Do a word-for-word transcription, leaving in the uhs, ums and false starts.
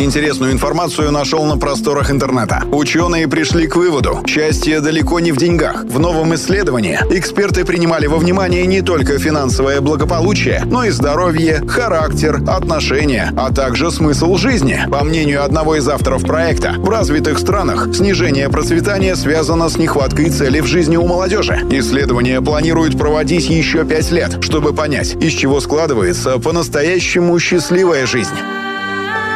Интересную информацию нашел на просторах интернета. Ученые пришли к выводу: счастье далеко не в деньгах. В новом исследовании эксперты принимали во внимание не только финансовое благополучие, но и здоровье, характер, отношения, а также смысл жизни. По мнению одного из авторов проекта, в развитых странах снижение процветания связано с нехваткой цели в жизни у молодежи. Исследование планируют проводить еще пять лет, чтобы понять, из чего складывается по-настоящему счастливая жизнь.